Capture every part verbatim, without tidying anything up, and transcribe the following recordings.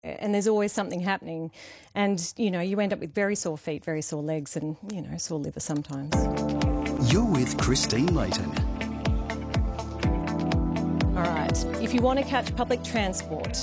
and there's always something happening. And, you know, you end up with very sore feet, very sore legs and, you know, sore liver sometimes. You're with Christine Layton. All right. If you want to catch public transport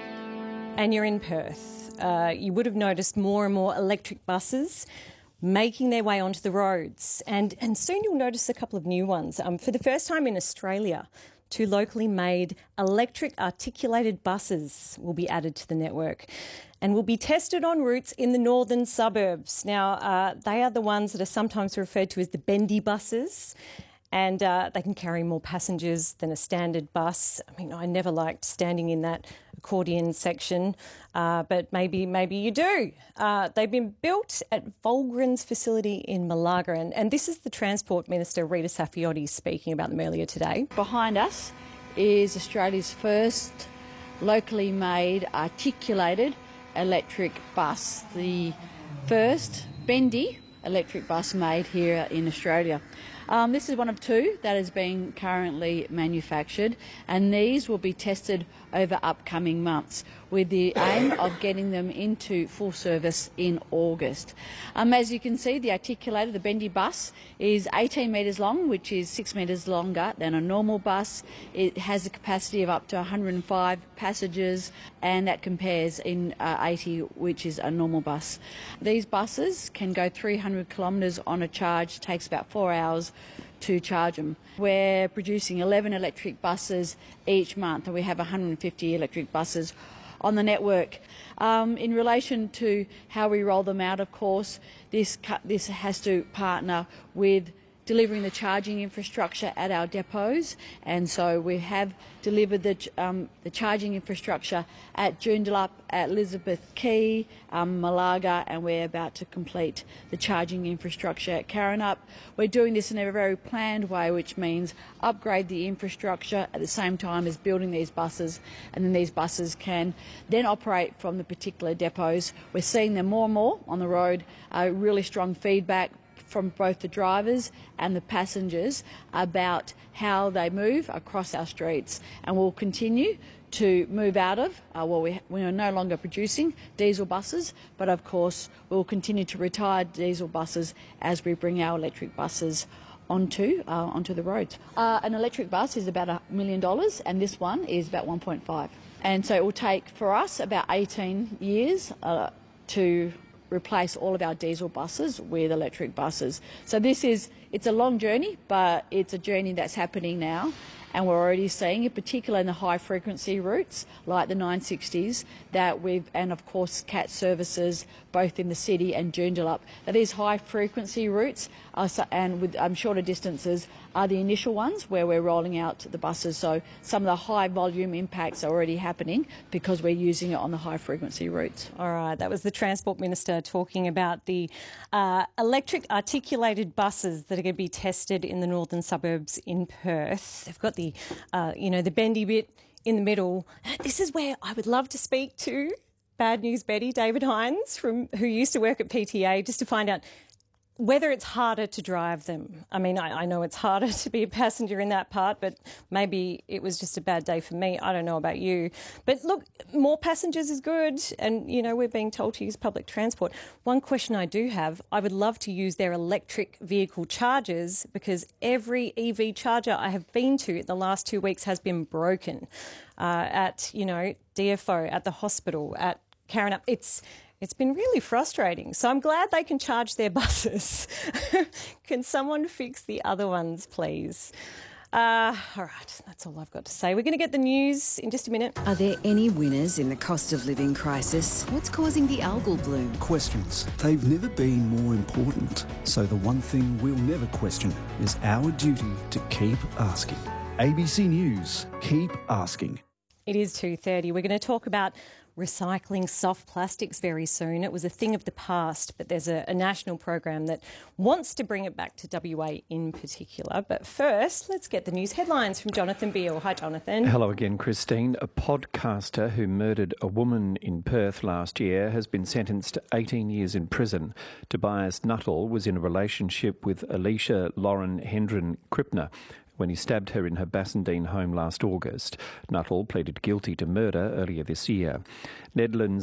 and you're in Perth, uh, you would have noticed more and more electric buses making their way onto the roads. And, and soon you'll notice a couple of new ones. Um, for the first time in Australia, two locally made electric articulated buses will be added to the network and will be tested on routes in the northern suburbs. Now, uh, they are the ones that are sometimes referred to as the bendy buses, and uh, they can carry more passengers than a standard bus. I mean, I never liked standing in that accordion section, uh, but maybe maybe you do. Uh, they've been built at Volgren's facility in Malaga, and, and this is the Transport Minister, Rita Saffioti, speaking about them earlier today. Behind us is Australia's first locally made articulated electric bus, the first bendy electric bus made here in Australia. Um, this is one of two that is being currently manufactured, and these will be tested over upcoming months with the aim of getting them into full service in August. Um, as you can see, the articulated, the bendy bus, is eighteen metres long, which is six metres longer than a normal bus. It has a capacity of up to one hundred and five passengers, and that compares in uh, eighty, which is a normal bus. These buses can go three hundred kilometres on a charge, takes about four hours to charge them. We're producing eleven electric buses each month, and we have one hundred and fifty electric buses on the network. Um, in relation to how we roll them out, of course, this, this has to partner with delivering the charging infrastructure at our depots, and so we have delivered the, um, the charging infrastructure at Joondalup, at Elizabeth Quay, um, Malaga, and we're about to complete the charging infrastructure at Karrinyup. We're doing this in a very planned way, which means upgrade the infrastructure at the same time as building these buses, and then these buses can then operate from the particular depots. We're seeing them more and more on the road, uh, really strong feedback from both the drivers and the passengers about how they move across our streets, and we'll continue to move out of, uh, well, we, we are no longer producing diesel buses, but of course we'll continue to retire diesel buses as we bring our electric buses onto uh, onto the roads. Uh, an electric bus is about a million dollars, and this one is about one point five. And so it will take for us about eighteen years uh, to replace all of our diesel buses with electric buses. So this is, it's a long journey, but it's a journey that's happening now, and we're already seeing, in particular in the high frequency routes like the nine sixties, that we've, and of course C A T services both in the city and Joondalup, that these high frequency routes are, and with um, shorter distances are the initial ones where we're rolling out the buses. So some of the high volume impacts are already happening because we're using it on the high frequency routes. All right, that was the Transport Minister talking about the uh, electric articulated buses that are going to be tested in the northern suburbs in Perth. They've got the, uh, you know, the bendy bit in the middle. This is where I would love to speak to Bad News Betty, David Hines, from who used to work at P T A, just to find out whether it's harder to drive them. I mean, I, I know it's harder to be a passenger in that part, but maybe it was just a bad day for me. I don't know about you. But look, more passengers is good, and, you know, we're being told to use public transport. One question I do have, I would love to use their electric vehicle chargers, because every E V charger I have been to in the last two weeks has been broken uh, at, you know, D F O, at the hospital, at Karrinyup. It's... It's been really frustrating. So I'm glad they can charge their buses. Can someone fix the other ones, please? Uh, all right, that's all I've got to say. We're going to get the news in just a minute. Are there any winners in the cost of living crisis? What's causing the algal bloom? Questions. They've never been more important. So the one thing we'll never question is our duty to keep asking. A B C News, keep asking. It is two thirty. We're going to talk about recycling soft plastics very soon. It was a thing of the past, but there's a, a national program that wants to bring it back to W A in particular. But first, let's get the news headlines from Jonathan Beale. Hi, Jonathan. Hello again, Christine. A podcaster who murdered a woman in Perth last year has been sentenced to eighteen years in prison. Tobias Nuttall was in a relationship with Alicia Lauren Hendren Krippner. when he stabbed her in her Bassendean home last August. Nuttall pleaded guilty to murder earlier this year. Nedlands